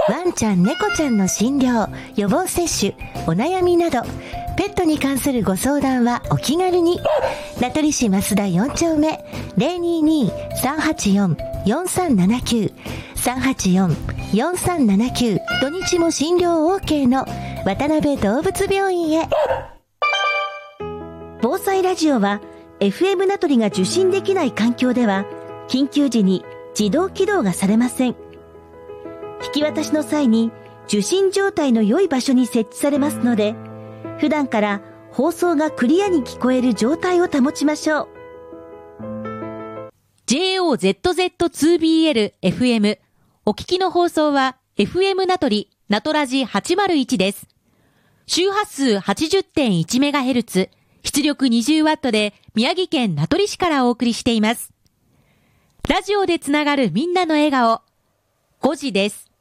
ワンちゃん猫ちゃんの診療、予防接種、お悩みなどペットに関するご相談はお気軽に。名取市増田4丁目 022-384-4379 384-4379。土日も診療 OK の渡辺動物病院へ。 防災ラジオは FM 名取が受信できない環境では緊急時に自動起動がされません。引き渡しの際に受信状態の良い場所に設置されますので、普段から放送がクリアに聞こえる状態を保ちましょう。 JOZZ2BL FM お聞きの放送は FM 名取ナトラジ801です。周波数 80.1MHz 出力 20W で宮城県名取市からお送りしています。ラジオでつながるみんなの笑顔5時です。